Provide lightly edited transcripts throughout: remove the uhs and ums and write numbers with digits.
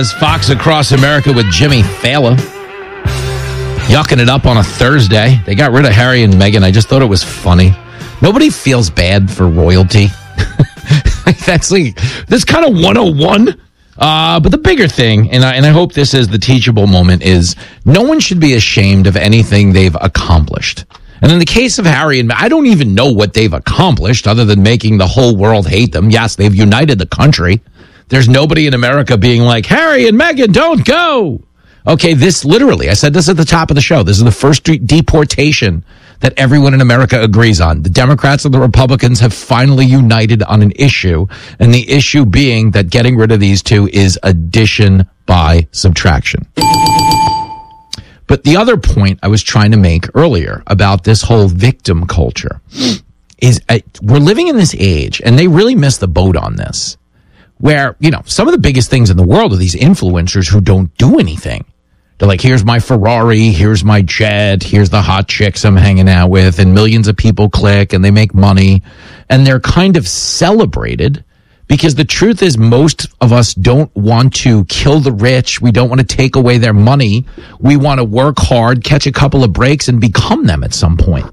is Fox Across America with Jimmy Fallon. Yucking it up on a Thursday. They got rid of Harry and Meghan. I just thought it was funny. Nobody feels bad for royalty. That's kind of 101. But the bigger thing, and I hope this is the teachable moment, is no one should be ashamed of anything they've accomplished. And in the case of Harry and Meghan, I don't even know what they've accomplished other than making the whole world hate them. Yes, they've united the country. There's nobody in America being like, Harry and Meghan, don't go. Okay, this literally, I said this at the top of the show. This is the first deportation that everyone in America agrees on. The Democrats and the Republicans have finally united on an issue, and the issue being that getting rid of these two is addition by subtraction. But the other point I was trying to make earlier about this whole victim culture is we're living in this age, and they really missed the boat on this, where, some of the biggest things in the world are these influencers who don't do anything. They're like, here's my Ferrari, here's my jet, here's the hot chicks I'm hanging out with, and millions of people click and they make money. And they're kind of celebrated because the truth is most of us don't want to kill the rich. We don't want to take away their money. We want to work hard, catch a couple of breaks, and become them at some point.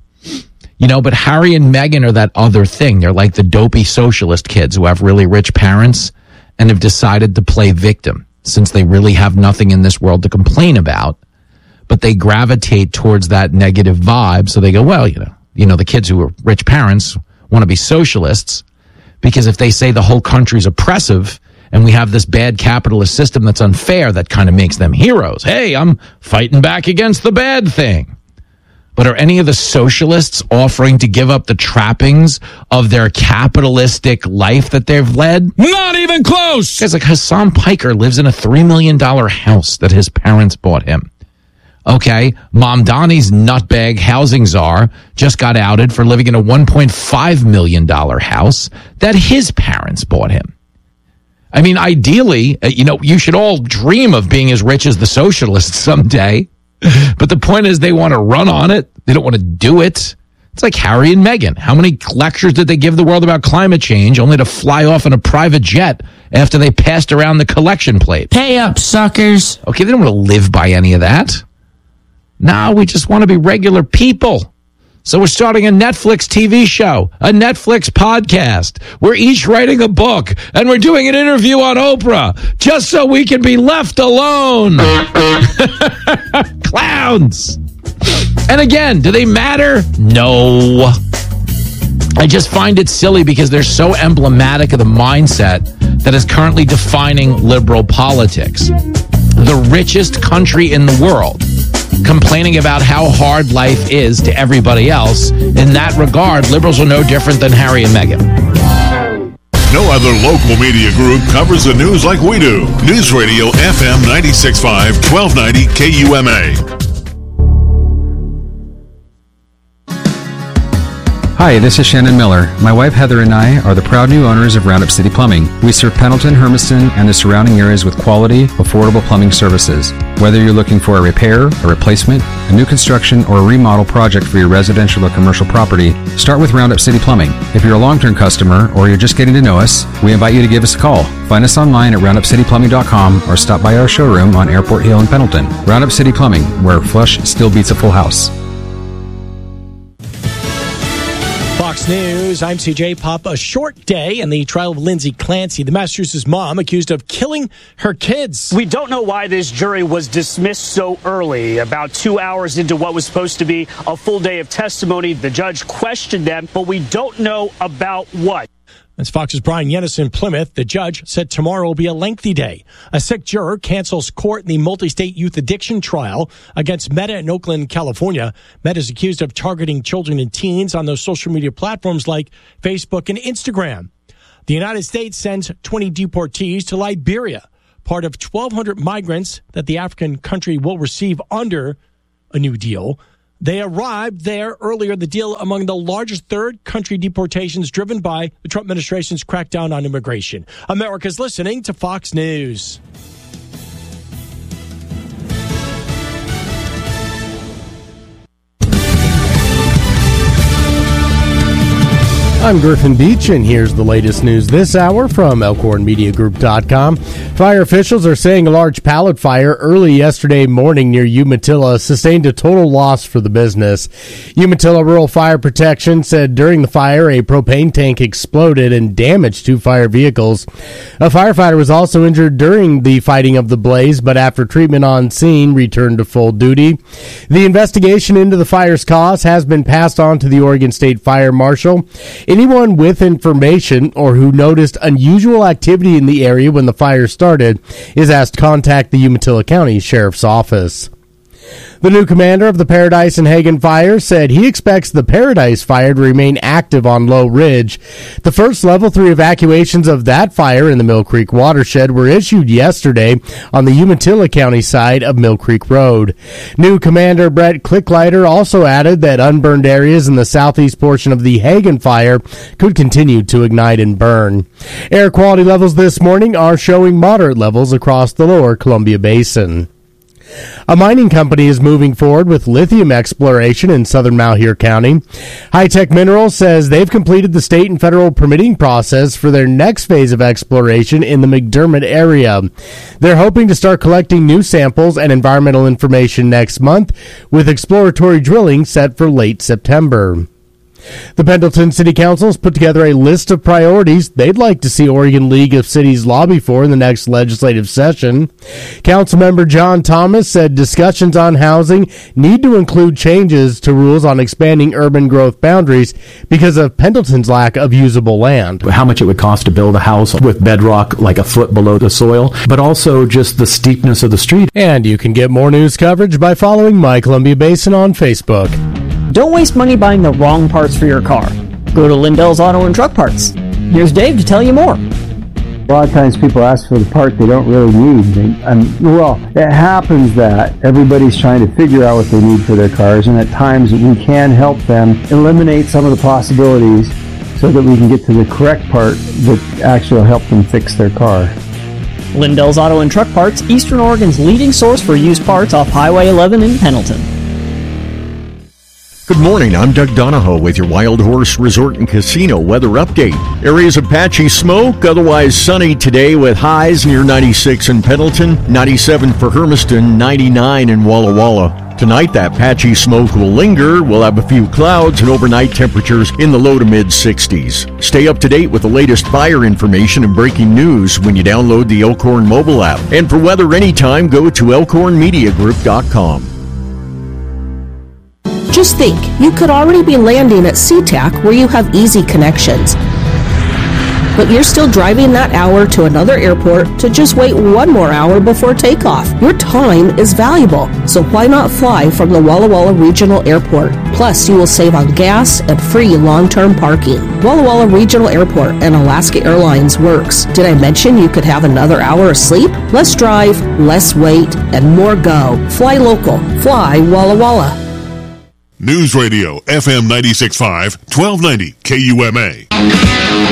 But Harry and Meghan are that other thing. They're like the dopey socialist kids who have really rich parents and have decided to play victim, since they really have nothing in this world to complain about, but they gravitate towards that negative vibe. So they go, well, the kids who are rich parents want to be socialists, because if they say the whole country's oppressive and we have this bad capitalist system that's unfair, that kind of makes them heroes. Hey, I'm fighting back against the bad thing. But are any of the socialists offering to give up the trappings of their capitalistic life that they've led? Not even close! Guys, like Hassan Piker lives in a $3 million house that his parents bought him. Okay, Mamdani's nutbag housing czar just got outed for living in a $1.5 million house that his parents bought him. I mean, ideally, you should all dream of being as rich as the socialists someday. But the point is they want to run on it. They don't want to do it. It's like Harry and Meghan. How many lectures did they give the world about climate change only to fly off in a private jet after they passed around the collection plate? Pay up, suckers. Okay, they don't want to live by any of that. No, we just want to be regular people. So we're starting a Netflix TV show, a Netflix podcast. We're each writing a book, and we're doing an interview on Oprah, just so we can be left alone. Clowns. And again, do they matter? No. I just find it silly because they're so emblematic of the mindset that is currently defining liberal politics. The richest country in the world, complaining about how hard life is to everybody else. In that regard, liberals are no different than Harry and Meghan. No other local media group covers the news like we do. News Radio FM 96.5, 1290 KUMA. Hi, this is Shannon Miller. My wife Heather and I are the proud new owners of Roundup City Plumbing. We serve Pendleton, Hermiston, and the surrounding areas with quality, affordable plumbing services. Whether you're looking for a repair, a replacement, a new construction, or a remodel project for your residential or commercial property, start with Roundup City Plumbing. If you're a long-term customer or you're just getting to know us, we invite you to give us a call. Find us online at roundupcityplumbing.com or stop by our showroom on Airport Hill in Pendleton. Roundup City Plumbing, where flush still beats a full house. Fox News, I'm CJ Pop. A short day in the trial of Lindsay Clancy, the Massachusetts mom accused of killing her kids. We don't know why this jury was dismissed so early. About 2 hours into what was supposed to be a full day of testimony, the judge questioned them, but we don't know about what. That's Fox's Brian Yennis in Plymouth. The judge said tomorrow will be a lengthy day. A sick juror cancels court in the multi-state youth addiction trial against Meta in Oakland, California. Meta is accused of targeting children and teens on those social media platforms like Facebook and Instagram. The United States sends 20 deportees to Liberia, part of 1,200 migrants that the African country will receive under a new deal. They arrived there earlier, the deal among the largest third country deportations driven by the Trump administration's crackdown on immigration. America's listening to Fox News. I'm Griffin Beach, and here's the latest news this hour from ElkhornMediaGroup.com. Fire officials are saying a large pallet fire early yesterday morning near Umatilla sustained a total loss for the business. Umatilla Rural Fire Protection said during the fire, a propane tank exploded and damaged 2 fire vehicles. A firefighter was also injured during the fighting of the blaze, but after treatment on scene, returned to full duty. The investigation into the fire's cause has been passed on to the Oregon State Fire Marshal. Anyone with information or who noticed unusual activity in the area when the fire started is asked to contact the Umatilla County Sheriff's Office. The new commander of the Paradise and Hagen Fire said he expects the Paradise Fire to remain active on Low Ridge. The first Level 3 evacuations of that fire in the Mill Creek watershed were issued yesterday on the Umatilla County side of Mill Creek Road. New Commander Brett Klickleiter also added that unburned areas in the southeast portion of the Hagen Fire could continue to ignite and burn. Air quality levels this morning are showing moderate levels across the lower Columbia Basin. A mining company is moving forward with lithium exploration in southern Malheur County. High-Tech Minerals says they've completed the state and federal permitting process for their next phase of exploration in the McDermott area. They're hoping to start collecting new samples and environmental information next month, with exploratory drilling set for late September. The Pendleton City Council has put together a list of priorities they'd like to see Oregon League of Cities lobby for in the next legislative session. Councilmember John Thomas said discussions on housing need to include changes to rules on expanding urban growth boundaries because of Pendleton's lack of usable land. How much it would cost to build a house with bedrock like a foot below the soil, but also just the steepness of the street. And you can get more news coverage by following My Columbia Basin on Facebook. Don't waste money buying the wrong parts for your car. Go to Lindell's Auto and Truck Parts. Here's Dave to tell you more. A lot of times people ask for the part they don't really need. It happens that everybody's trying to figure out what they need for their cars, and at times we can help them eliminate some of the possibilities so that we can get to the correct part that actually will help them fix their car. Lindell's Auto and Truck Parts, Eastern Oregon's leading source for used parts off Highway 11 in Pendleton. Good morning, I'm Doug Donahoe with your Wild Horse Resort and Casino weather update. Areas of patchy smoke, otherwise sunny today with highs near 96 in Pendleton, 97 for Hermiston, 99 in Walla Walla. Tonight, that patchy smoke will linger. We'll have a few clouds and overnight temperatures in the low to mid-60s. Stay up to date with the latest fire information and breaking news when you download the Elkhorn mobile app. And for weather anytime, go to ElkhornMediaGroup.com. Just think, you could already be landing at SeaTac where you have easy connections. But you're still driving that hour to another airport to just wait one more hour before takeoff. Your time is valuable, so why not fly from the Walla Walla Regional Airport? Plus, you will save on gas and free long-term parking. Walla Walla Regional Airport and Alaska Airlines works. Did I mention you could have another hour of sleep? Less drive, less wait, and more go. Fly local. Fly Walla Walla. News Radio, FM 96.5, 1290 KUMA.